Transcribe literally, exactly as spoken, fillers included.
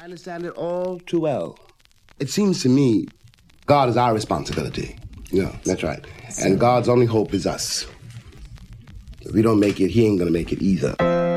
I understand it all too well. It seems to me God is our responsibility. Yeah, that's right. And God's only hope is us. If we don't make it, he ain't gonna make it either.